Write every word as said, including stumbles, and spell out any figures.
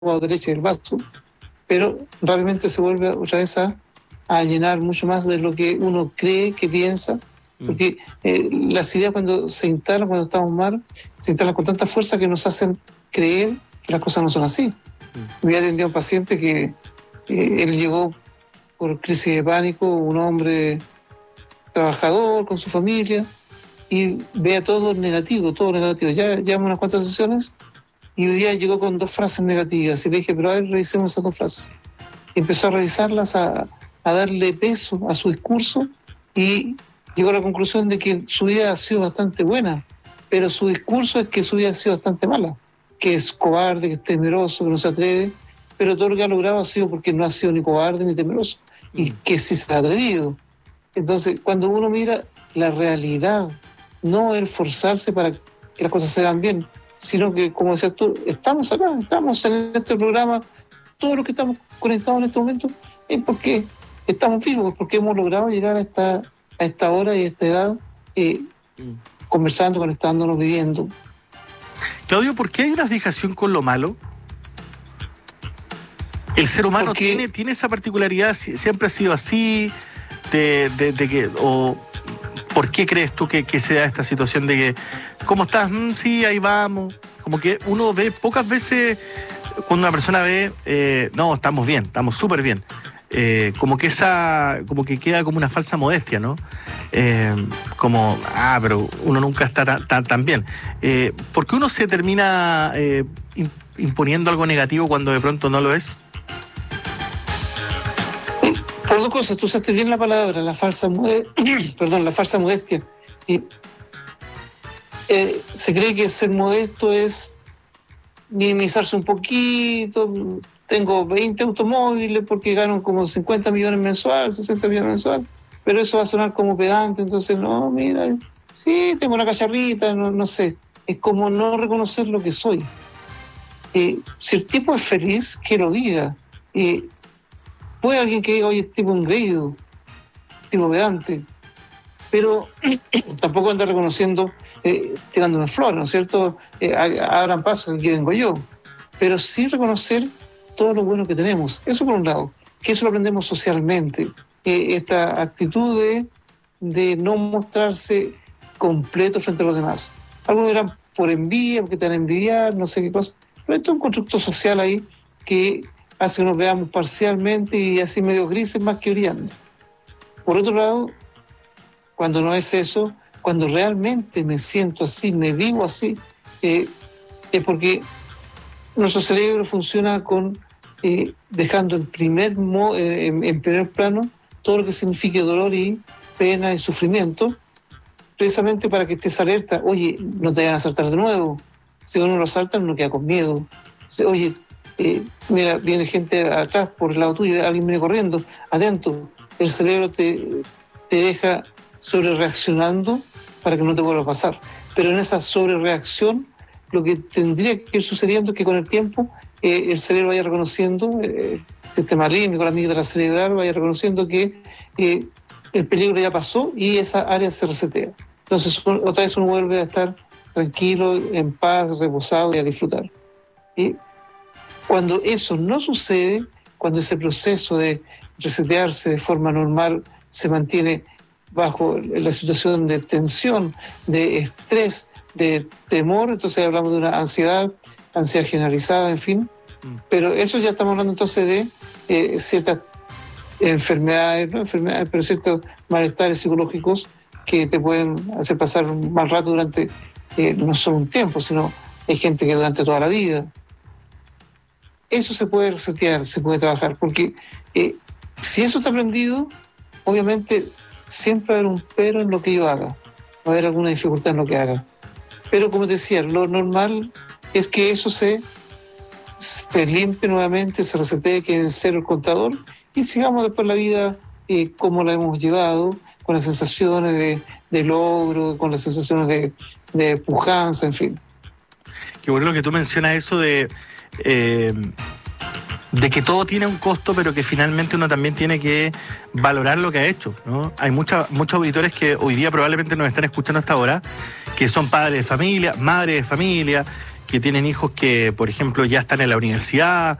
o derecha del vaso, pero realmente se vuelve otra vez a, a llenar mucho más de lo que uno cree, que piensa, porque eh, las ideas cuando se instalan, cuando estamos mal, se instalan con tanta fuerza que nos hacen creer que las cosas no son así. Mm. Me atendido a un paciente que eh, él llegó por crisis de pánico, un hombre trabajador con su familia, y vea todo negativo, todo negativo. Ya llevamos unas cuantas sesiones y hoy día llegó con dos frases negativas y le dije, pero a ver, revisemos esas dos frases. Y empezó a revisarlas, a, a darle peso a su discurso y llegó a la conclusión de que su vida ha sido bastante buena, pero su discurso es que su vida ha sido bastante mala, que es cobarde, que es temeroso, que no se atreve, pero todo lo que ha logrado ha sido porque no ha sido ni cobarde ni temeroso, y que sí se ha atrevido. Entonces, cuando uno mira la realidad, no el forzarse para que las cosas se vean bien, sino que, como decías tú, estamos acá, estamos en este programa, todos los que estamos conectados en este momento, es porque estamos vivos, porque hemos logrado llegar a esta, a esta hora y a esta edad, eh, mm. conversando, conectándonos, viviendo. Claudio, ¿por qué hay una fijación con lo malo? ¿El ser humano porque, tiene, tiene esa particularidad? ¿Siempre ha sido así? De, de, de que, o ¿por qué crees tú que, que se da esta situación de que, ¿cómo estás? Mm, sí, ahí vamos. Como que uno ve pocas veces, cuando una persona ve, eh, no, estamos bien, estamos súper bien. Eh, como que esa, como que queda como una falsa modestia, ¿no? Eh, como, ah, pero uno nunca está tan, tan, tan bien. Eh, ¿Por qué uno se termina eh, imponiendo algo negativo cuando de pronto no lo es? Por dos cosas, tú usaste bien la palabra, la falsa modestia, perdón, la falsa modestia. Y, eh, se cree que ser modesto es minimizarse un poquito. Tengo veinte automóviles porque gano como cincuenta millones mensual, sesenta millones mensual, pero eso va a sonar como pedante, entonces no, mira, sí, tengo una cacharrita, no, no sé. Es como no reconocer lo que soy. Eh, si el tipo es feliz, que lo diga. Eh, Puede alguien que diga, oye, tipo engreído, tipo pedante, pero tampoco anda reconociendo, eh, tirándome flores, ¿no es cierto? Eh, abran paso, que vengo yo. Pero sí reconocer todo lo bueno que tenemos. Eso por un lado, que eso lo aprendemos socialmente. Eh, esta actitud de, de no mostrarse completo frente a los demás. Algunos dirán por envidia, porque te van a envidiar, no sé qué cosa. Pero esto es un constructo social ahí que hace que nos veamos parcialmente y así medio grises más que brillando. Por otro lado, cuando no es eso, cuando realmente me siento así, me vivo así, eh, es porque nuestro cerebro funciona con eh, dejando en primer, mo, eh, en, en primer plano todo lo que signifique dolor y pena y sufrimiento, precisamente para que estés alerta. Oye, no te vayan a asaltar de nuevo. Si uno lo asalta, uno queda con miedo. Oye, Eh, mira, viene gente atrás por el lado tuyo, alguien viene corriendo, atento. El cerebro te, te deja sobre reaccionando para que no te vuelva a pasar. Pero en esa sobrereacción, lo que tendría que ir sucediendo es que con el tiempo eh, el cerebro vaya reconociendo, eh, el sistema límbico, la amígdala cerebral vaya reconociendo que eh, el peligro ya pasó y esa área se resetea. Entonces otra vez uno vuelve a estar tranquilo, en paz, reposado y a disfrutar. Y cuando eso no sucede, cuando ese proceso de resetearse de forma normal se mantiene bajo la situación de tensión, de estrés, de temor, entonces hablamos de una ansiedad, ansiedad generalizada, en fin. Mm. Pero eso ya estamos hablando entonces de eh, ciertas enfermedades, no enfermedades, pero ciertos malestares psicológicos que te pueden hacer pasar un mal rato durante eh, no solo un tiempo, sino hay gente que durante toda la vida. Eso se puede resetear, se puede trabajar, porque eh, si eso está aprendido, obviamente siempre va a haber un pero en lo que yo haga, va a haber alguna dificultad en lo que haga. Pero como te decía, lo normal es que eso se, se limpie nuevamente, se resetee, que en cero el contador, y sigamos después la vida eh, como la hemos llevado, con las sensaciones de, de logro, con las sensaciones de, de pujanza, en fin. Qué bueno lo que tú mencionas, eso de... Eh, de que todo tiene un costo, pero que finalmente uno también tiene que valorar lo que ha hecho, ¿no? Hay mucha, muchos auditores que hoy día probablemente nos están escuchando hasta ahora, que son padres de familia, madres de familia, que tienen hijos que, por ejemplo, ya están en la universidad